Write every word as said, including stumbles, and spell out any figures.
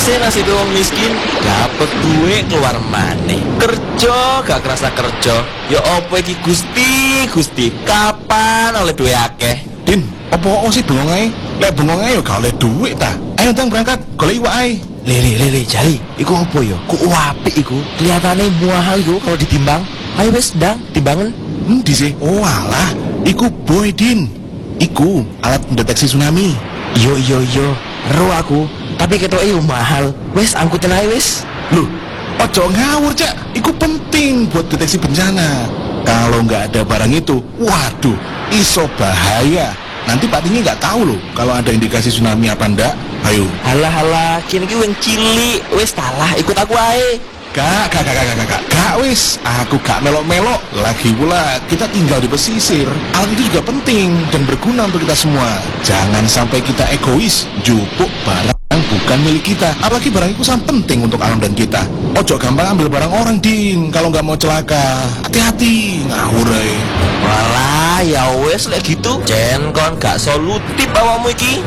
Biasa nasib wong miskin, dapet duit keluar maneh. Kerja gak kerasa kerja. Ya opo iki Gusti, Gusti, kapan oleh duit akeh? Din, apa sih bengong ae? Lek bengong ae yo gak oleh duit ta. Ayo tang berangkat, golek iwak ae. Lele lele jali, iku opo yo? Ku apik iku. Kelihatane mahal iku kalau ditimbang. Ayo wis ndang timbangan. Endi sih? Oh alah, iku boy Din. Iku alat mendeteksi tsunami. Yo yo yo, ero aku. Tapi ketoke yo mahal. Wis angkutin ae wis. Loh, ojo ngawur cak. Iku penting buat deteksi bencana. Kalau nggak ada barang itu, waduh, iso bahaya. Nanti Pak Tinggi nggak tahu loh kalau ada indikasi tsunami apa ndak. Ayo. Halah halah, kini ki wing cilik. Wis talah, ikut aku ae. Gak, gak, gak, gak, gak, gak, gak, wis. Aku gak melok-melok. Lagi pula, kita tinggal di pesisir. Alat itu juga penting dan berguna untuk kita semua. Jangan sampai kita egois, jupuk barang yang bukan milik kita. Apalagi barang itu sangat penting untuk alam dan kita. Ojo gampang ambil barang orang, Din. Kalau nggak mau celaka, hati-hati. Ngawur ae. Walah, ya wes lek gitu. Jen kon gak solutif awakmu iki.